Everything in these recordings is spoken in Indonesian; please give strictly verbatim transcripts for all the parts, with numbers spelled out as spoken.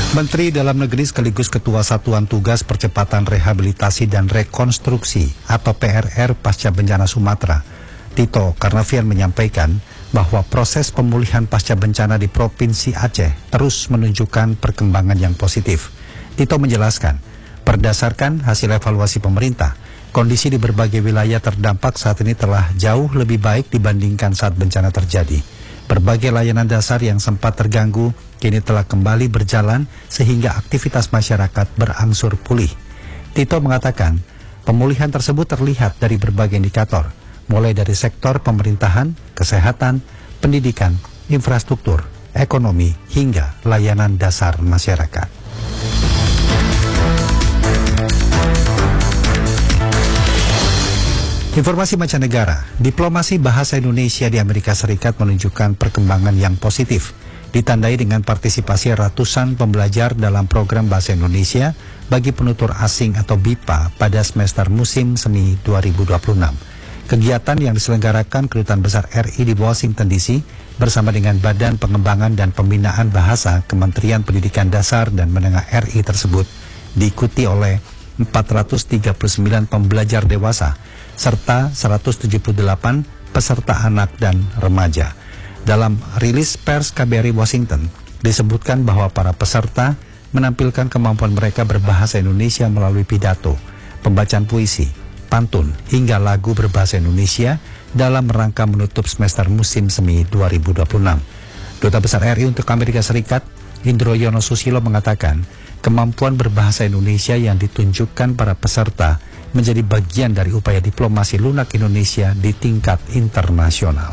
Menteri Dalam Negeri sekaligus Ketua Satuan Tugas Percepatan Rehabilitasi dan Rekonstruksi atau P R R Pasca Bencana Sumatera, Tito Karnavian menyampaikan bahwa proses pemulihan pasca bencana di Provinsi Aceh terus menunjukkan perkembangan yang positif. Tito menjelaskan, berdasarkan hasil evaluasi pemerintah, kondisi di berbagai wilayah terdampak saat ini telah jauh lebih baik dibandingkan saat bencana terjadi. Berbagai layanan dasar yang sempat terganggu kini telah kembali berjalan sehingga aktivitas masyarakat berangsur pulih. Tito mengatakan, pemulihan tersebut terlihat dari berbagai indikator, mulai dari sektor pemerintahan, kesehatan, pendidikan, infrastruktur, ekonomi, hingga layanan dasar masyarakat. Informasi mancanegara, diplomasi bahasa Indonesia di Amerika Serikat menunjukkan perkembangan yang positif, ditandai dengan partisipasi ratusan pembelajar dalam program bahasa Indonesia bagi penutur asing atau B I P A pada semester musim semi dua ribu dua puluh enam. Kegiatan yang diselenggarakan Kedutaan Besar R I di Washington D C bersama dengan Badan Pengembangan dan Pembinaan Bahasa Kementerian Pendidikan Dasar dan Menengah R I tersebut diikuti oleh empat ratus tiga puluh sembilan pembelajar dewasa serta seratus tujuh puluh delapan peserta anak dan remaja. Dalam rilis pers K B R I Washington, disebutkan bahwa para peserta menampilkan kemampuan mereka berbahasa Indonesia melalui pidato, pembacaan puisi, pantun, hingga lagu berbahasa Indonesia dalam rangka menutup semester musim semi dua ribu dua puluh enam. Duta Besar R I untuk Amerika Serikat, Indro Yono Susilo mengatakan, kemampuan berbahasa Indonesia yang ditunjukkan para peserta menjadi bagian dari upaya diplomasi lunak Indonesia di tingkat internasional.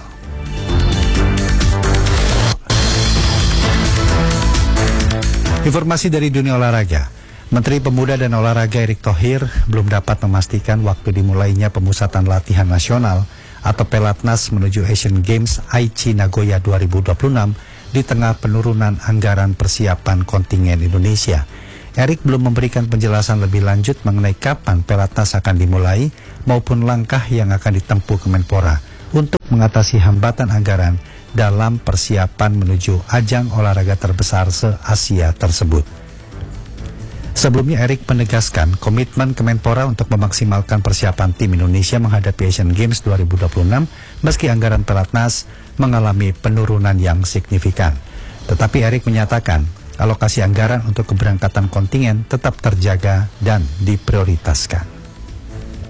Informasi dari dunia olahraga, Menteri Pemuda dan Olahraga Erick Thohir belum dapat memastikan waktu dimulainya pemusatan latihan nasional atau Pelatnas menuju Asian Games Aichi Nagoya dua ribu dua puluh enam di tengah penurunan anggaran persiapan kontingen Indonesia. Erick belum memberikan penjelasan lebih lanjut mengenai kapan Pelatnas akan dimulai maupun langkah yang akan ditempuh Kemenpora untuk mengatasi hambatan anggaran dalam persiapan menuju ajang olahraga terbesar se-Asia tersebut. Sebelumnya Erick menegaskan komitmen Kemenpora untuk memaksimalkan persiapan tim Indonesia menghadapi Asian Games dua ribu dua puluh enam meski anggaran Pelatnas mengalami penurunan yang signifikan. Tetapi Erick menyatakan alokasi anggaran untuk keberangkatan kontingen tetap terjaga dan diprioritaskan.